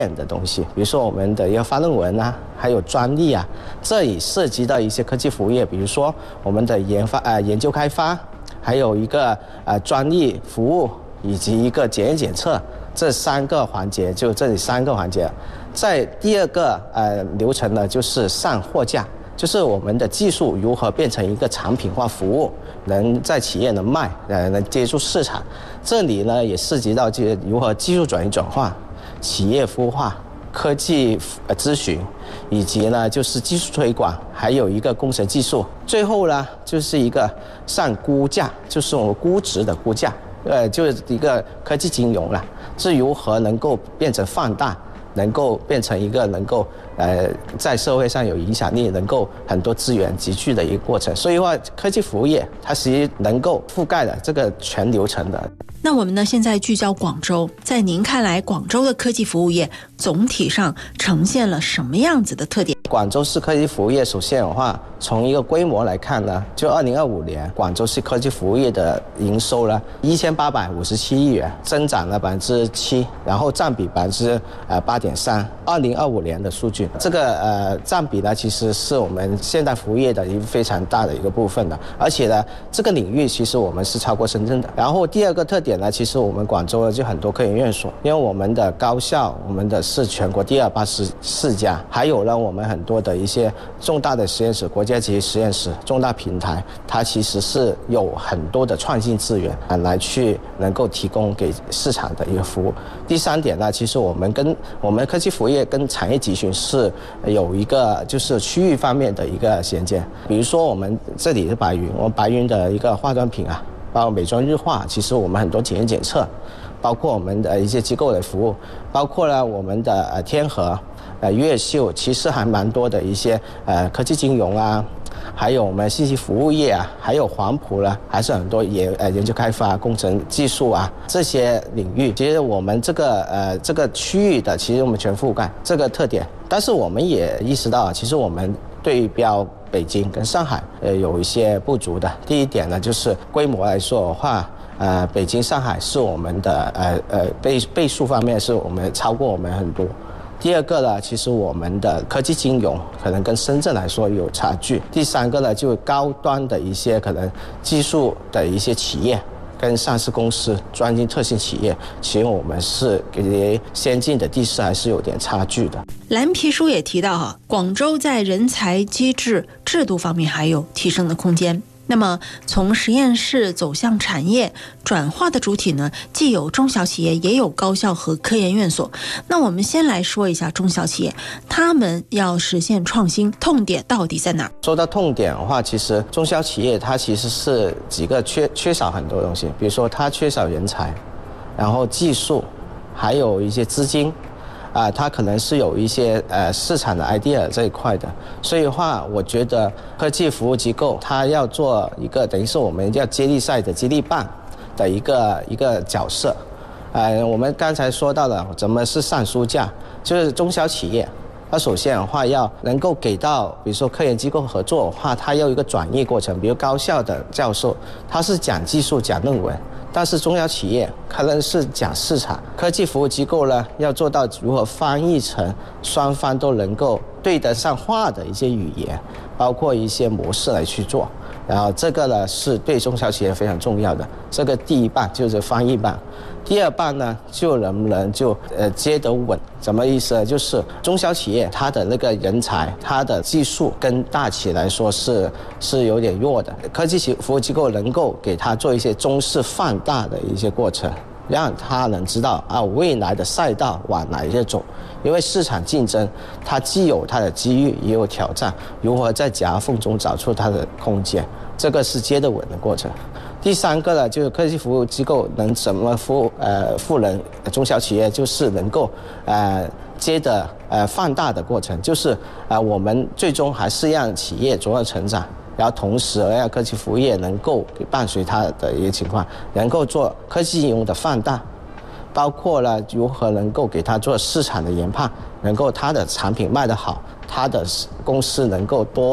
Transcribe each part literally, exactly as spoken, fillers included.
的东西，比如说我们的一个发论文啊，还有专利啊，这里涉及到一些科技服务业，比如说我们的研发呃研究开发，还有一个呃专利服务以及一个检验检测这三个环节，就这里三个环节。在第二个呃流程呢，就是上货架，就是我们的技术如何变成一个产品化服务，能在企业能卖，呃能接触市场。这里呢也涉及到这如何技术转移转换。企业孵化、科技咨询，以及呢就是技术推广，还有一个工程技术。最后呢就是一个上估价，就是我们估值的估价，呃，就是一个科技金融了，是如何能够变成放大，能够变成一个能够呃在社会上有影响力，能够很多资源集聚的一个过程。所以话，科技服务业它实际能够覆盖了这个全流程的。 那我们呢，现在聚焦广州，在您看来，广州的科技服务业总体上呈现了什么样子的特点？ 广州市科技服务业，首先的话，从一个规模来看呢，就二零二五年，广州市科技服务业的营收呢，一千八百五十七亿元，增长了百分之七，然后占比百分之呃八点三。二零二五年的数据，这个呃占比呢，其实是我们现代服务业的一个非常大的一个部分的，而且呢，这个领域其实我们是超过深圳的。然后第二个特点呢，其实我们广州就很多科研院所，因为我们的高校，我们的是全国第二八十四家，还有呢，我们很多的一些重大的实验室、国家级实验室、重大平台，它其实是有很多的创新资源啊，来去能够提供给市场的一个服务。第三点呢，其实我们跟我们科技服务业跟产业集群是有一个就是区域方面的一个衔接。比如说我们这里是白云，我们白云的一个化妆品啊，包括美妆日化，其实我们很多检验检测，包括我们的一些机构的服务，包括了我们的呃天河。呃，越秀其实还蛮多的一些呃科技金融啊，还有我们信息服务业啊，还有黄埔呢，还是很多研呃研究开发、工程技术啊这些领域。其实我们这个呃这个区域的，其实我们全覆盖这个特点。但是我们也意识到，其实我们对标北京跟上海呃有一些不足的。第一点呢，就是规模来说的话。呃，北京、上海是我们的呃呃倍倍数方面是我们超过我们很多。第二个呢，其实我们的科技金融可能跟深圳来说有差距。第三个呢，就高端的一些可能技术的一些企业跟上市公司、专精特新企业，其实我们是给先进的地势还是有点差距的。 蓝皮书也提到哈，广州在人才机制制度方面还有提升的空间。那么从实验室走向产业转化的主体呢，既有中小企业，也有高校和科研院所。那我们先来说一下中小企业，他们要实现创新，痛点到底在哪儿？ 说到痛点的话，其实中小企业它其实是几个缺缺少很多东西，比如说它缺少人才，然后技术，还有一些资金。啊、呃，它可能是有一些呃市场的 idea 这一块的，所以的话，我觉得科技服务机构它要做一个等于是我们要接力赛的接力棒的一个一个角色。呃，我们刚才说到了怎么是上书架，就是中小企业，它首先的话要能够给到，比如说科研机构合作的话，它要有一个转译过程，比如高校的教授他是讲技术讲论文。但是中小企业可能是讲市场，科技服务机构呢要做到如何翻译成双方都能够对得上话的一些语言，包括一些模式来去做。然后这个呢是对中小企业非常重要的。这个第一棒就是翻译棒，第二棒呢就能不能就呃接得稳？什么意思呢？就是中小企业它的那个人才、它的技术跟大企业来说是是有点弱的。科技服务机构能够给它做一些中式放大的一些过程，让他能知道啊未来的赛道往哪一些走。因为市场竞争，它既有它的机遇，也有挑战，如何在夹缝中找出它的空间，这个是接得稳的过程。第三个呢，就是科技服务机构能怎么服呃赋能中小企业，就是能够呃接的呃放大的过程，就是呃我们最终还是让企业逐渐成长，然后同时让科技服务业能够伴随它的一个情况，能够做科技应用的放大。包括了如何能够给它做市场的研判，能够它的产品卖得好，它的公司能够多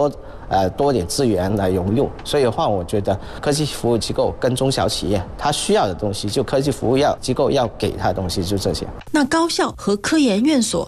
呃多点资源来融入。所以的话，我觉得科技服务机构跟中小企业他需要的东西，就科技服务要机构要给他的东西就这些。 那高校和科研院所